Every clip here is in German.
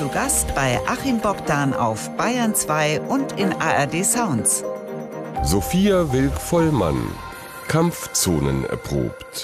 zu Gast bei Achim Bogdan auf Bayern 2 und in ARD Sounds. Sophia Wilk-Vollmann, Kampfzonen erprobt.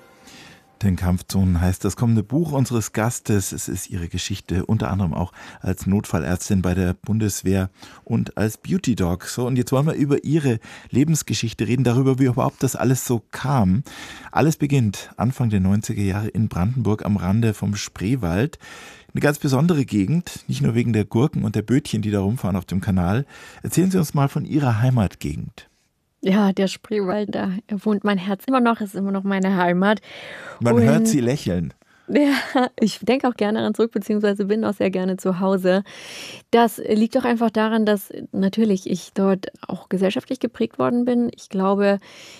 Denn Kampfzonen heißt das kommende Buch unseres Gastes. Es ist ihre Geschichte, unter anderem auch als Notfallärztin bei der Bundeswehr und als Beauty Dog. So, und jetzt wollen wir über ihre Lebensgeschichte reden, darüber, wie überhaupt das alles so kam. Alles beginnt Anfang der 90er Jahre in Brandenburg am Rande vom Spreewald. Eine ganz besondere Gegend, nicht nur wegen der Gurken und der Bötchen, die da rumfahren auf dem Kanal. Erzählen Sie uns mal von Ihrer Heimatgegend. Ja, der Spreewald, da wohnt mein Herz immer noch, ist immer noch meine Heimat. Man hört Sie lächeln. Ja, ich denke auch gerne daran zurück, beziehungsweise bin auch sehr gerne zu Hause. Das liegt doch einfach daran, dass natürlich ich dort auch gesellschaftlich geprägt worden bin. Ich glaube,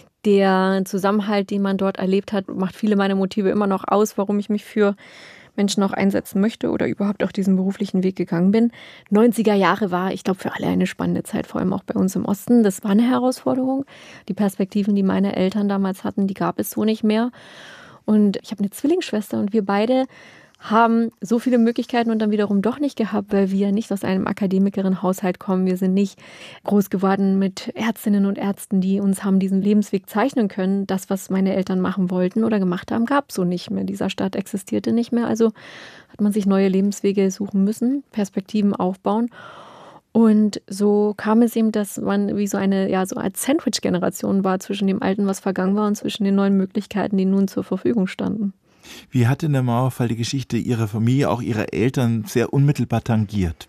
der Zusammenhalt, den man dort erlebt hat, macht viele meiner Motive immer noch aus, warum ich mich für Menschen auch einsetzen möchte oder überhaupt auch diesen beruflichen Weg gegangen bin. 90er Jahre war, ich glaube, für alle eine spannende Zeit, vor allem auch bei uns im Osten. Das war eine Herausforderung. Die Perspektiven, die meine Eltern damals hatten, die gab es so nicht mehr. Und ich habe eine Zwillingsschwester und wir beide haben so viele Möglichkeiten und dann wiederum doch nicht gehabt, weil wir nicht aus einem Akademikerin-Haushalt kommen. Wir sind nicht groß geworden mit Ärztinnen und Ärzten, die uns haben diesen Lebensweg zeichnen können. Das, was meine Eltern machen wollten oder gemacht haben, gab es so nicht mehr. Dieser Staat existierte nicht mehr. Also hat man sich neue Lebenswege suchen müssen, Perspektiven aufbauen. Und so kam es eben, dass man wie so eine, ja, so als Sandwich-Generation war zwischen dem Alten, was vergangen war, und zwischen den neuen Möglichkeiten, die nun zur Verfügung standen. Wie hat denn der Mauerfall die Geschichte Ihrer Familie, auch Ihrer Eltern, sehr unmittelbar tangiert?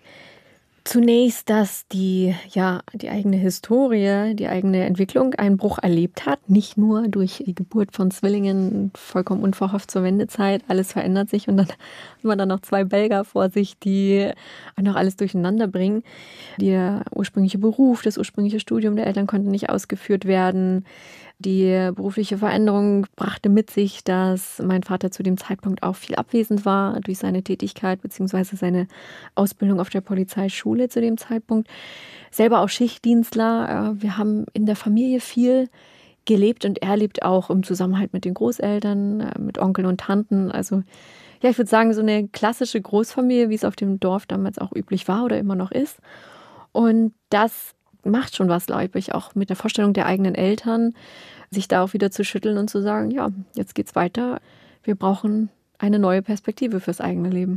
Zunächst, dass die eigene Historie, die eigene Entwicklung einen Bruch erlebt hat. Nicht nur durch die Geburt von Zwillingen, vollkommen unverhofft zur Wendezeit. Alles verändert sich und dann hat man dann noch 2 Belger vor sich, die noch alles durcheinander bringen. Der ursprüngliche Beruf, das ursprüngliche Studium der Eltern konnte nicht ausgeführt werden. Die berufliche Veränderung brachte mit sich, dass mein Vater zu dem Zeitpunkt auch viel abwesend war durch seine Tätigkeit bzw. seine Ausbildung auf der Polizeischule zu dem Zeitpunkt. Selber auch Schichtdienstler. Wir haben in der Familie viel gelebt und er lebt auch im Zusammenhalt mit den Großeltern, mit Onkeln und Tanten. Also ja, ich würde sagen, so eine klassische Großfamilie, wie es auf dem Dorf damals auch üblich war oder immer noch ist. Und das macht schon was, glaube ich, auch mit der Vorstellung der eigenen Eltern, sich da auch wieder zu schütteln und zu sagen, ja, jetzt geht's weiter. Wir brauchen eine neue Perspektive fürs eigene Leben.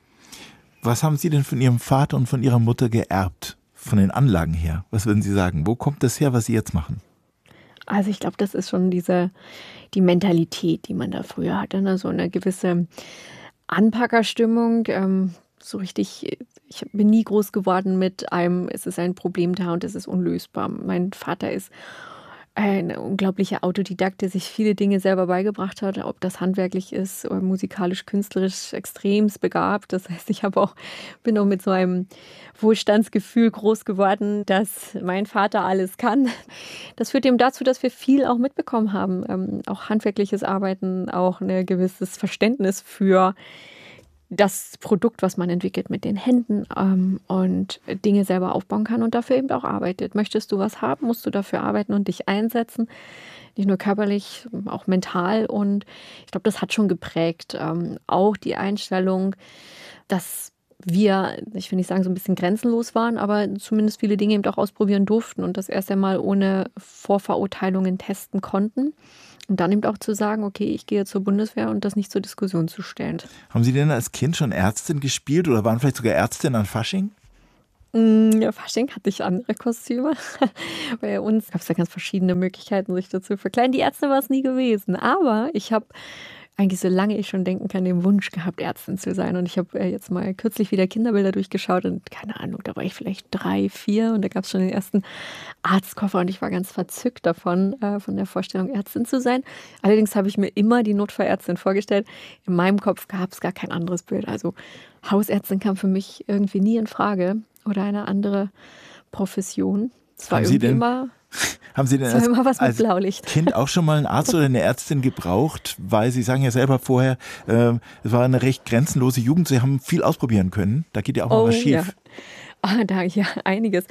Was haben Sie denn von Ihrem Vater und von Ihrer Mutter geerbt, von den Anlagen her? Was würden Sie sagen? Wo kommt das her, was Sie jetzt machen? Also ich glaube, das ist schon die Mentalität, die man da früher hatte, ne? So eine gewisse Anpackerstimmung, so richtig. Ich bin nie groß geworden mit es ist ein Problem da und es ist unlösbar. Mein Vater ist ein unglaublicher Autodidakt, der sich viele Dinge selber beigebracht hat, ob das handwerklich ist oder musikalisch, künstlerisch extremst begabt. Das heißt, ich bin auch mit so einem Wohlstandsgefühl groß geworden, dass mein Vater alles kann. Das führt eben dazu, dass wir viel auch mitbekommen haben, auch handwerkliches Arbeiten, auch ein gewisses Verständnis für das Produkt, was man entwickelt mit den Händen und Dinge selber aufbauen kann und dafür eben auch arbeitet. Möchtest du was haben, musst du dafür arbeiten und dich einsetzen. Nicht nur körperlich, auch mental. Und ich glaube, das hat schon geprägt. Auch die Einstellung, dass wir, ich will nicht sagen, so ein bisschen grenzenlos waren, aber zumindest viele Dinge eben auch ausprobieren durften und das erst einmal ohne Vorverurteilungen testen konnten. Und dann eben auch zu sagen, okay, ich gehe zur Bundeswehr und das nicht zur Diskussion zu stellen. Haben Sie denn als Kind schon Ärztin gespielt oder waren vielleicht sogar Ärztin an Fasching? Ja, Fasching hatte ich andere Kostüme. Bei uns gab es ja ganz verschiedene Möglichkeiten, sich dazu verkleiden. Die Ärztin war es nie gewesen, aber ich habe eigentlich, solange ich schon denken kann, den Wunsch gehabt, Ärztin zu sein. Und ich habe jetzt mal kürzlich wieder Kinderbilder durchgeschaut und keine Ahnung, da war ich vielleicht 3, 4 und da gab es schon den ersten Arztkoffer und ich war ganz verzückt davon, von der Vorstellung, Ärztin zu sein. Allerdings habe ich mir immer die Notfallärztin vorgestellt. In meinem Kopf gab es gar kein anderes Bild. Also Hausärztin kam für mich irgendwie nie in Frage oder eine andere Profession. Es war irgendwie immer... Haben Sie denn als Kind auch schon mal einen Arzt oder eine Ärztin gebraucht? Weil Sie sagen ja selber vorher, es war eine recht grenzenlose Jugend. Sie haben viel ausprobieren können. Da geht ja auch mal was schief. Ja. Ja, einiges.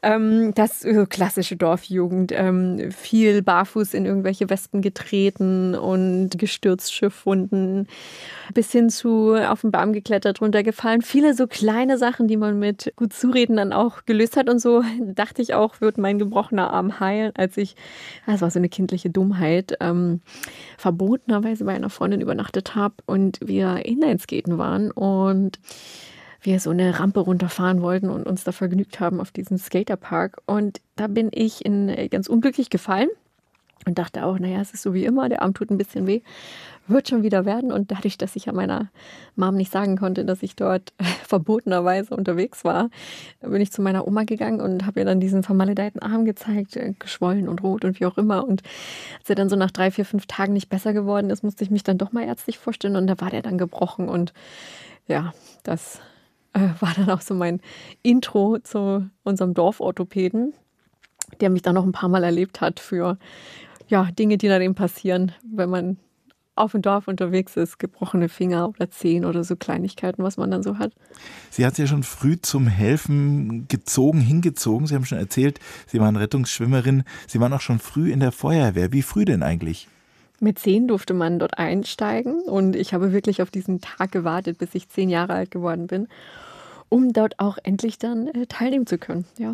Das klassische Dorfjugend, viel barfuß in irgendwelche Wespen getreten und gestürzt, Schiffwunden, bis hin zu auf den Baum geklettert, runtergefallen. Viele so kleine Sachen, die man mit gut Zureden dann auch gelöst hat. Und so dachte ich auch, wird mein gebrochener Arm heilen, das war so eine kindliche Dummheit, verbotenerweise bei einer Freundin übernachtet habe und wir Inlineskaten waren und wir so eine Rampe runterfahren wollten und uns da vergnügt haben auf diesem Skaterpark. Und da bin ich ganz unglücklich gefallen und dachte auch, naja, es ist so wie immer, der Arm tut ein bisschen weh, wird schon wieder werden. Und dadurch, dass ich ja meiner Mom nicht sagen konnte, dass ich dort verbotenerweise unterwegs war, bin ich zu meiner Oma gegangen und habe ihr dann diesen vermaledeiten Arm gezeigt, geschwollen und rot und wie auch immer. Und als er dann so nach 3, 4, 5 Tagen nicht besser geworden ist, musste ich mich dann doch mal ärztlich vorstellen und da war der dann gebrochen. Und ja, das war dann auch so mein Intro zu unserem Dorforthopäden, der mich dann noch ein paar Mal erlebt hat für Dinge, die dann eben passieren, wenn man auf dem Dorf unterwegs ist, gebrochene Finger oder Zehen oder so Kleinigkeiten, was man dann so hat. Sie hat sich ja schon früh zum Helfen hingezogen. Sie haben schon erzählt, Sie waren Rettungsschwimmerin. Sie waren auch schon früh in der Feuerwehr. Wie früh denn eigentlich? Mit 10 durfte man dort einsteigen und ich habe wirklich auf diesen Tag gewartet, bis ich 10 Jahre alt geworden bin, um dort auch endlich dann teilnehmen zu können. Ja.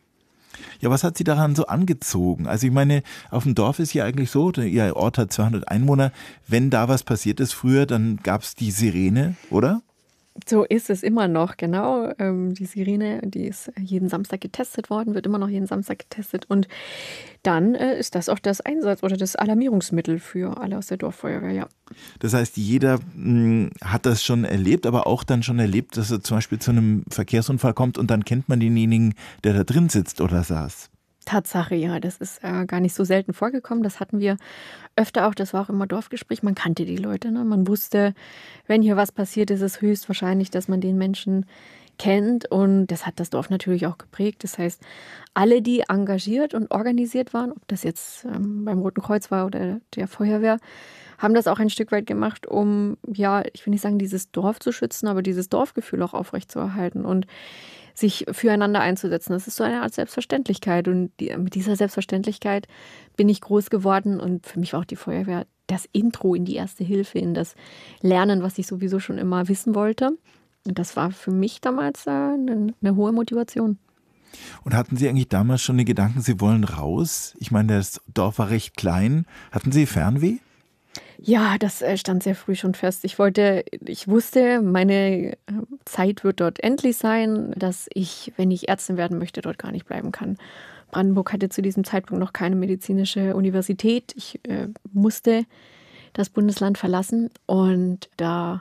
Ja, was hat Sie daran so angezogen? Also ich meine, auf dem Dorf ist ja eigentlich so, Ihr Ort hat 200 Einwohner. Wenn da was passiert ist früher, dann gab es die Sirene, oder? So ist es immer noch, genau. Die Sirene, die ist jeden Samstag getestet worden, wird immer noch jeden Samstag getestet. Und dann ist das auch das Einsatz- oder das Alarmierungsmittel für alle aus der Dorffeuerwehr, ja. Das heißt, jeder hat das schon erlebt, aber auch dann schon erlebt, dass er zum Beispiel zu einem Verkehrsunfall kommt und dann kennt man denjenigen, der da drin sitzt oder saß. Tatsache, ja, das ist gar nicht so selten vorgekommen. Das hatten wir öfter auch, das war auch immer Dorfgespräch. Man kannte die Leute, ne? Man wusste, wenn hier was passiert, ist es höchstwahrscheinlich, dass man den Menschen kennt. Und das hat das Dorf natürlich auch geprägt. Das heißt, alle, die engagiert und organisiert waren, ob das jetzt beim Roten Kreuz war oder der Feuerwehr, haben das auch ein Stück weit gemacht, um, ja, ich will nicht sagen, dieses Dorf zu schützen, aber dieses Dorfgefühl auch aufrechtzuerhalten und sich füreinander einzusetzen. Das ist so eine Art Selbstverständlichkeit und mit dieser Selbstverständlichkeit bin ich groß geworden und für mich war auch die Feuerwehr das Intro in die Erste Hilfe, in das Lernen, was ich sowieso schon immer wissen wollte. Und das war für mich damals eine hohe Motivation. Und hatten Sie eigentlich damals schon den Gedanken, Sie wollen raus? Ich meine, das Dorf war recht klein. Hatten Sie Fernweh? Ja, das stand sehr früh schon fest. Ich wusste, meine Zeit wird dort endlich sein, dass ich, wenn ich Ärztin werden möchte, dort gar nicht bleiben kann. Brandenburg hatte zu diesem Zeitpunkt noch keine medizinische Universität. Ich musste das Bundesland verlassen und da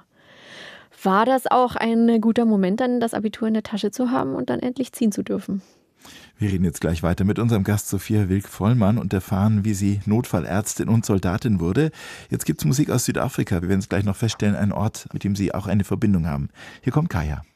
war das auch ein guter Moment, dann das Abitur in der Tasche zu haben und dann endlich ziehen zu dürfen. Wir reden jetzt gleich weiter mit unserem Gast Sophia Wilk-Vollmann und erfahren, wie sie Notfallärztin und Soldatin wurde. Jetzt gibt es Musik aus Südafrika. Wir werden es gleich noch feststellen, ein Ort, mit dem Sie auch eine Verbindung haben. Hier kommt Kaya.